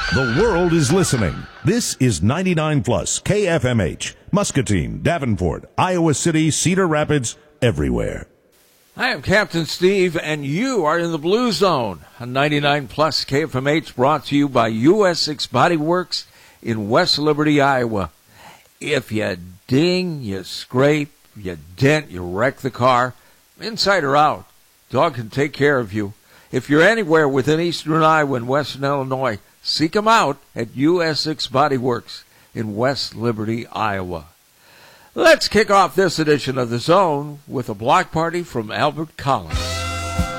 The world is listening. This is 99 Plus KFMH, Muscatine, Davenport, Iowa City, Cedar Rapids, everywhere. I am Captain Steve, and you are in the Blue Zone on 99 Plus KFMH, brought to you by US6 Body Works in West Liberty, Iowa. If you ding, you scrape, you dent, you wreck the car, inside or out, dog can take care of you. If you're anywhere within eastern Iowa and western Illinois, seek them out at US6 Body Works in West Liberty, Iowa. Let's kick off this edition of The Zone with a block party from Albert Collins.